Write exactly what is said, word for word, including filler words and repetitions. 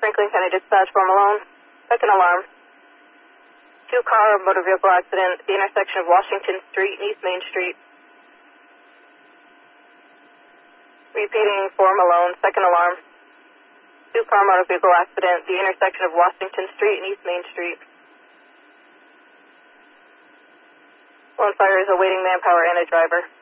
Franklin County Dispatch, four Malone. Second alarm. Two-car motor vehicle accident at the intersection of Washington Street and East Main Street. Repeating, four Malone. Second alarm. Two-car motor vehicle accident at the intersection of Washington Street and East Main Street. Lone Fire is awaiting manpower and a driver.